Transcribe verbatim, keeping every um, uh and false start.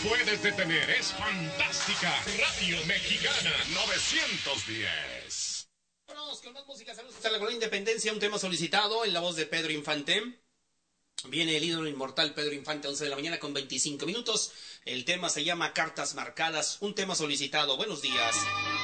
puedes detener. Es fantástica. Radio Mexicana novecientos diez. Vámonos con más música. Saludos a la Colonia Independencia. Un tema solicitado en la voz de Pedro Infante. Viene el ídolo inmortal Pedro Infante, once de la mañana con veinticinco minutos. El tema se llama Cartas Marcadas. Un tema solicitado. Buenos días.